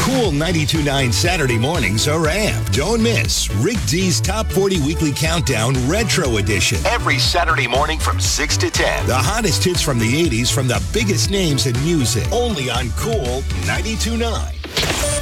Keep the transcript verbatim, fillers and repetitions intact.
Cool ninety-two point nine Saturday mornings are amped. Don't miss Rick D's Top forty Weekly Countdown Retro Edition. Every Saturday morning from six to ten. The hottest hits from the eighties from the biggest names in music. Only on Cool ninety-two point nine.